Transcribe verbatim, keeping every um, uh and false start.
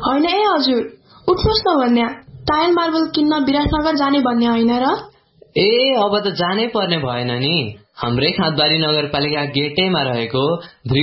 होइन ए हजुर, उठ्नुहोस् न भन्या, टाइल मार्बल किन्न विराटनगर जाने भन्ने होइन र? ए अब त जानै पर्ने भएन नि। हाम्रै खाँदबारी नगरपालिका गेटैमा रहेको